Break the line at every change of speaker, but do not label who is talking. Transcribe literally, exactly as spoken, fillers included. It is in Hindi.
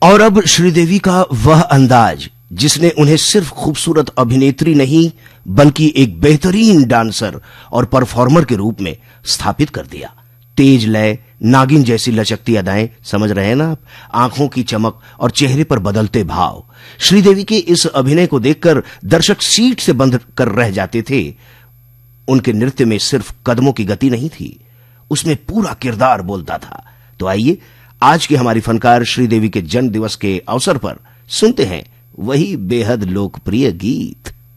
और अब श्रीदेवी का वह अंदाज जिसने उन्हें सिर्फ खूबसूरत अभिनेत्री नहीं बल्कि एक बेहतरीन डांसर और परफॉर्मर के रूप में स्थापित कर दिया। तेज लय, नागिन जैसी लचकती अदाएं, समझ रहे हैं ना आप, आंखों की चमक और चेहरे पर बदलते भाव। श्रीदेवी के इस अभिनय को देखकर दर्शक सीट से बंद कर रह जाते थे। उनके नृत्य में सिर्फ कदमों की गति नहीं थी, उसमें पूरा किरदार बोलता था। तो आइए आज की हमारी फनकार श्रीदेवी के जन्म दिवस के अवसर पर सुनते हैं वही बेहद लोकप्रिय गीत।